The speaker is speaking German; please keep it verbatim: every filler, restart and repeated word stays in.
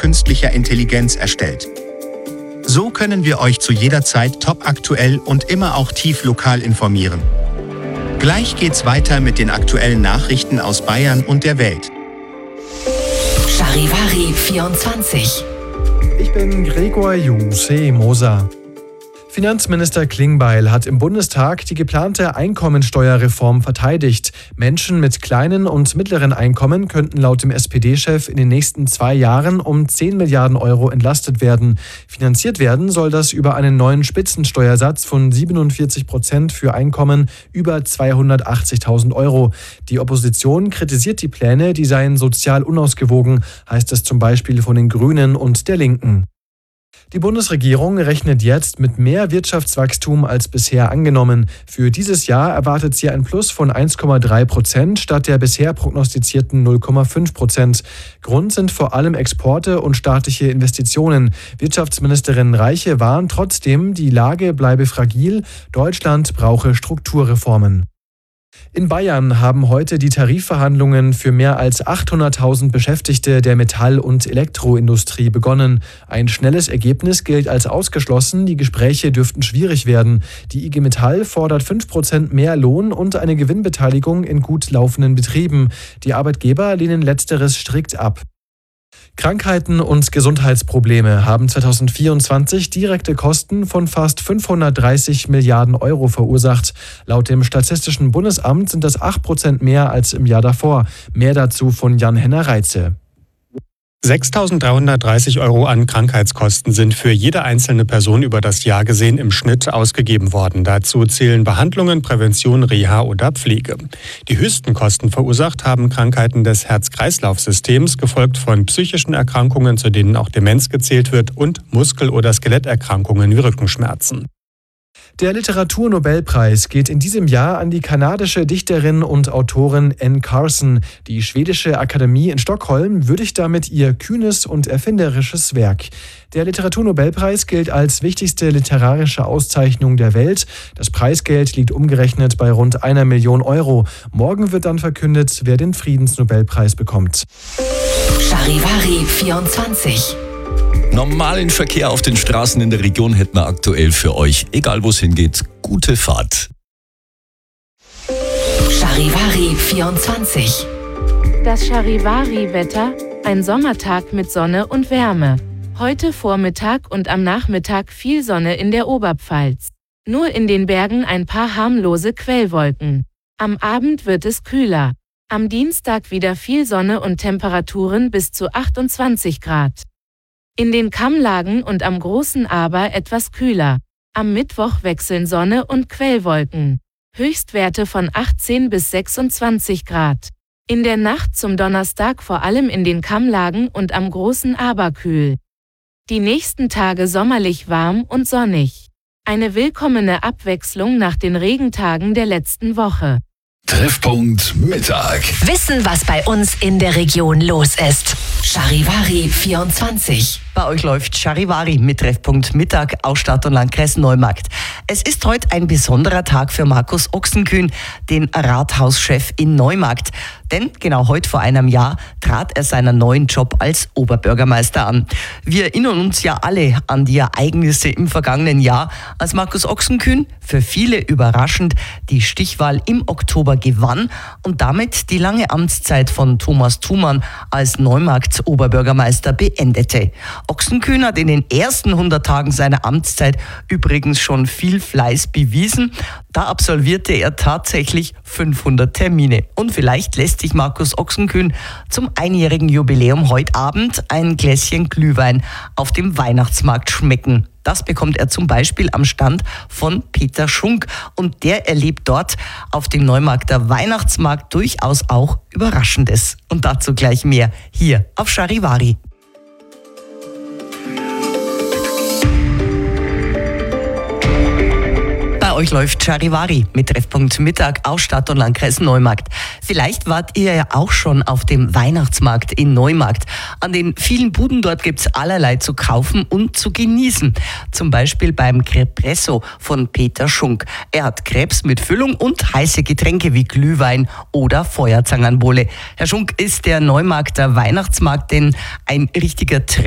künstlicher Intelligenz erstellt. So können wir euch zu jeder Zeit topaktuell und immer auch tief lokal informieren. Gleich geht's weiter mit den aktuellen Nachrichten aus Bayern und der Welt. Charivari vierundzwanzig. Ich bin Gregor Juse Moser. Finanzminister Klingbeil hat im Bundestag die geplante Einkommensteuerreform verteidigt. Menschen mit kleinen und mittleren Einkommen könnten laut dem S P D-Chef in den nächsten zwei Jahren um zehn Milliarden Euro entlastet werden. Finanziert werden soll das über einen neuen Spitzensteuersatz von siebenundvierzig Prozent für Einkommen über zweihundertachtzigtausend Euro. Die Opposition kritisiert die Pläne, die seien sozial unausgewogen, heißt es zum Beispiel von den Grünen und der Linken. Die Bundesregierung rechnet jetzt mit mehr Wirtschaftswachstum als bisher angenommen. Für dieses Jahr erwartet sie ein Plus von eins Komma drei Prozent statt der bisher prognostizierten null Komma fünf Prozent. Grund sind vor allem Exporte und staatliche Investitionen. Wirtschaftsministerin Reiche warnt trotzdem, die Lage bleibe fragil, Deutschland brauche Strukturreformen. In Bayern haben heute die Tarifverhandlungen für mehr als achthunderttausend Beschäftigte der Metall- und Elektroindustrie begonnen. Ein schnelles Ergebnis gilt als ausgeschlossen, die Gespräche dürften schwierig werden. Die I G Metall fordert fünf Prozent mehr Lohn und eine Gewinnbeteiligung in gut laufenden Betrieben. Die Arbeitgeber lehnen letzteres strikt ab. Krankheiten und Gesundheitsprobleme haben zweitausendvierundzwanzig direkte Kosten von fast fünfhundertdreißig Milliarden Euro verursacht. Laut dem Statistischen Bundesamt sind das acht Prozent mehr als im Jahr davor. Mehr dazu von Jan-Henner Reitze. sechstausenddreihundertdreißig Euro an Krankheitskosten sind für jede einzelne Person über das Jahr gesehen im Schnitt ausgegeben worden. Dazu zählen Behandlungen, Prävention, Reha oder Pflege. Die höchsten Kosten verursacht haben Krankheiten des Herz-Kreislauf-Systems, gefolgt von psychischen Erkrankungen, zu denen auch Demenz gezählt wird, und Muskel- oder Skeletterkrankungen wie Rückenschmerzen. Der Literaturnobelpreis geht in diesem Jahr an die kanadische Dichterin und Autorin Anne Carson. Die schwedische Akademie in Stockholm würdigt damit ihr kühnes und erfinderisches Werk. Der Literaturnobelpreis gilt als wichtigste literarische Auszeichnung der Welt. Das Preisgeld liegt umgerechnet bei rund einer Million Euro. Morgen wird dann verkündet, wer den Friedensnobelpreis bekommt. Charivari vierundzwanzig. Normalen Verkehr auf den Straßen in der Region hätten wir aktuell für euch. Egal wo es hingeht, gute Fahrt. Charivari vierundzwanzig. Das Charivari-Wetter, ein Sommertag mit Sonne und Wärme. Heute Vormittag und am Nachmittag viel Sonne in der Oberpfalz. Nur in den Bergen ein paar harmlose Quellwolken. Am Abend wird es kühler. Am Dienstag wieder viel Sonne und Temperaturen bis zu achtundzwanzig Grad. In den Kammlagen und am Großen Aber etwas kühler. Am Mittwoch wechseln Sonne und Quellwolken. Höchstwerte von achtzehn bis sechsundzwanzig Grad. In der Nacht zum Donnerstag vor allem in den Kammlagen und am Großen Aber kühl. Die nächsten Tage sommerlich warm und sonnig. Eine willkommene Abwechslung nach den Regentagen der letzten Woche. Treffpunkt Mittag. Wissen, was bei uns in der Region los ist. Charivari vierundzwanzig. Bei euch läuft Charivari mit Treffpunkt Mittag aus Stadt und Landkreis Neumarkt. Es ist heute ein besonderer Tag für Markus Ochsenkühn, den Rathauschef in Neumarkt. Denn genau heute vor einem Jahr trat er seinen neuen Job als Oberbürgermeister an. Wir erinnern uns ja alle an die Ereignisse im vergangenen Jahr, als Markus Ochsenkühn, für viele überraschend, die Stichwahl im Oktober gewann und damit die lange Amtszeit von Thomas Thumann als Neumarkts Oberbürgermeister beendete. Ochsenkühn hat in den ersten hundert Tagen seiner Amtszeit übrigens schon viel Fleiß bewiesen. Da absolvierte er tatsächlich fünfhundert Termine. Und vielleicht lässt sich Markus Ochsenkühn zum einjährigen Jubiläum heute Abend ein Gläschen Glühwein auf dem Weihnachtsmarkt schmecken. Das bekommt er zum Beispiel am Stand von Peter Schunk. Und der erlebt dort auf dem Neumarkter Weihnachtsmarkt durchaus auch Überraschendes. Und dazu gleich mehr hier auf Charivari. Bei euch läuft Charivari mit Treffpunkt Mittag aus Stadt und Landkreis Neumarkt. Vielleicht wart ihr ja auch schon auf dem Weihnachtsmarkt in Neumarkt. An den vielen Buden dort gibt's allerlei zu kaufen und zu genießen. Zum Beispiel beim Crepresso von Peter Schunk. Er hat Crepes mit Füllung und heiße Getränke wie Glühwein oder Feuerzangenbowle. Herr Schunk, ist der Neumarkter Weihnachtsmarkt denn ein richtiger Trend